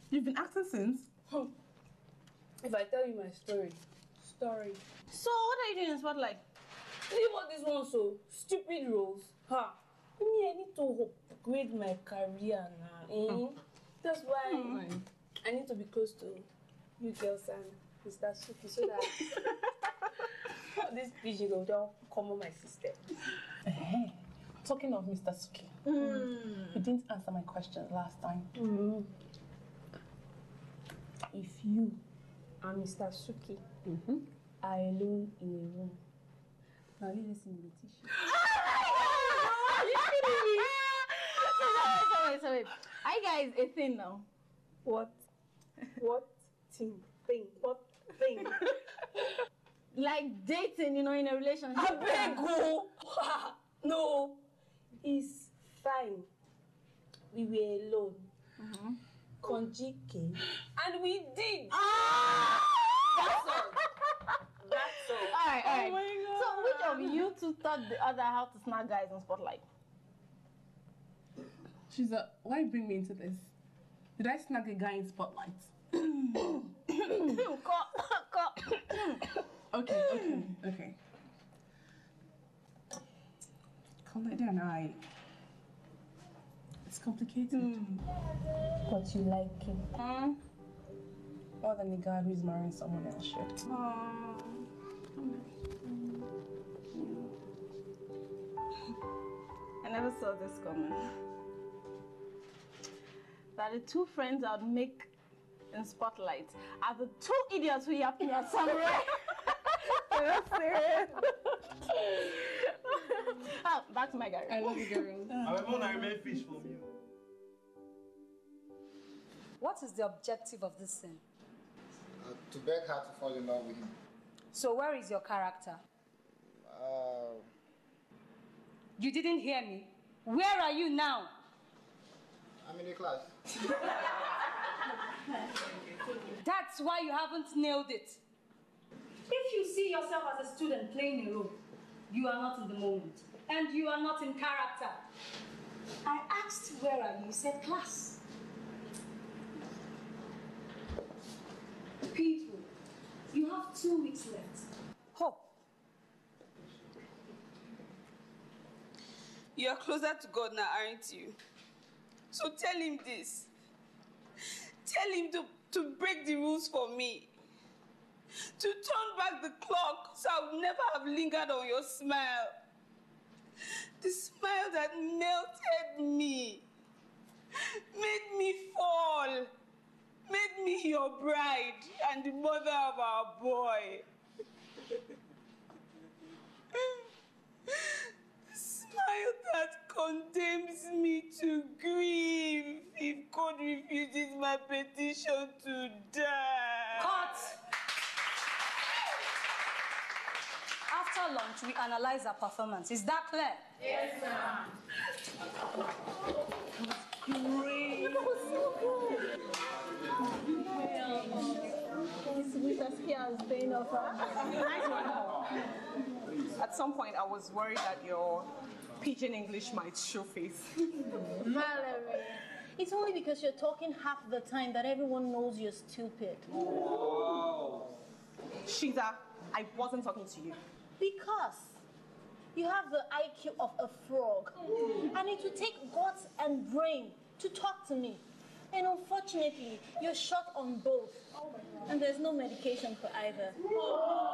You've been acting since? If I tell you my story. So what are you doing in Spotlight? Leave all these ones so stupid roles. Ha! Me, I need to upgrade my career now. That's why I need to be close to you girls and Mr. Suki so that this vision will don't come on my system. Talking of Mr. Suki, you didn't answer my question last time. If you and Mr. Suki are alone in a room, now you listen to Letitia. Are you kidding me? So wait. Are you guys a thing now? What thing? What thing? Like dating, in a relationship. I beg you. No, it's fine. We were alone. Conjugate. And we did. That's all. Alright. Oh my God. So which of you two taught the other how to snag guys in Spotlight? Why you bring me into this? Did I snag a guy in Spotlight? Okay. Calm it down, It's complicated. But you like him. More than a guy who's marrying someone else should. I never saw this coming. That the two friends I'd make in Spotlight are the two idiots who yapped me at Samurai. That's serious. Back to my guy. I love you, girl. I remain fish from you. What is the objective of this scene? To beg her to fall in love with him. So where is your character? You didn't hear me. Where are you now? I'm in the class. That's why you haven't nailed it. If you see yourself as a student playing a role, you are not in the moment. And you are not in character. I asked where are you, you said class. People, you have 2 weeks left. Hope. You are closer to God now, aren't you? So tell him this. Tell him to break the rules for me. To turn back the clock so I would never have lingered on your smile. The smile that melted me. Made me fall. Made me your bride and the mother of our boy. Smile that condemns me to grief if God refuses my petition to die. Cut! After lunch, we analyze our performance. Is that clear? Yes, ma'am. Great. That was so good. Mr. Skills paying off. Nice one. At some point, I was worried that your pidgin English might show face. Mallory, it's only because you're talking half the time that everyone knows you're stupid. Shiza, I wasn't talking to you. Because you have the IQ of a frog. And it will take guts and brain to talk to me. And unfortunately, you're short on both. And there's no medication for either.